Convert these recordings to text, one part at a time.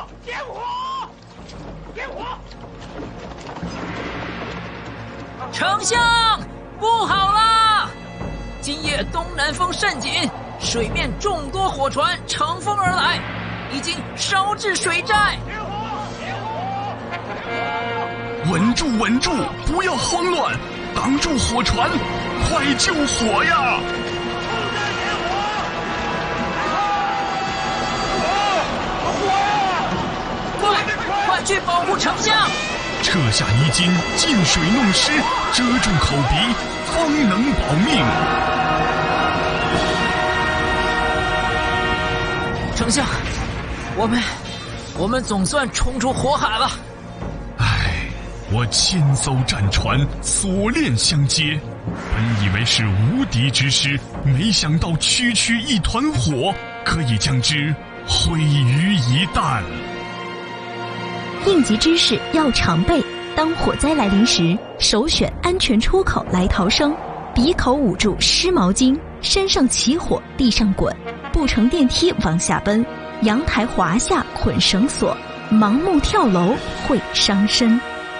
点火！点火！ 丞相，不好啦！今夜东南风甚紧，水面众多火船乘风而来，已经烧至水寨。 稳住，稳住，不要慌乱，挡住火船，快救火呀！ 快去保护丞相！ 撤下泥巾，进水弄湿，遮住口鼻，方能保命。 丞相，我们总算冲出火海了。 唉，我千艘战船锁链相接，本以为是无敌之师，没想到区区一团火可以将之毁于一旦。 应急知识要常备，当火灾来临时，首选安全出口来逃生，鼻口捂住湿毛巾，身上起火地上滚，不乘电梯往下奔，阳台滑下捆绳索，盲目跳楼会伤身。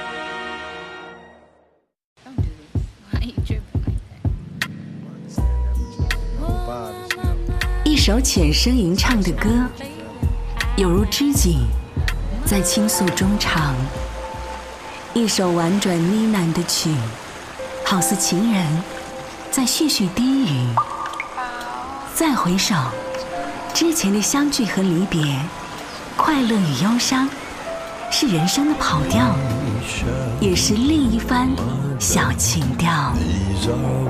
一首浅声吟唱的歌，有如织锦在倾诉衷肠；一首婉转呢喃的曲，好似情人在絮絮低语。再回首，之前的相聚和离别，快乐与忧伤，是人生的跑调，也是另一番小情调。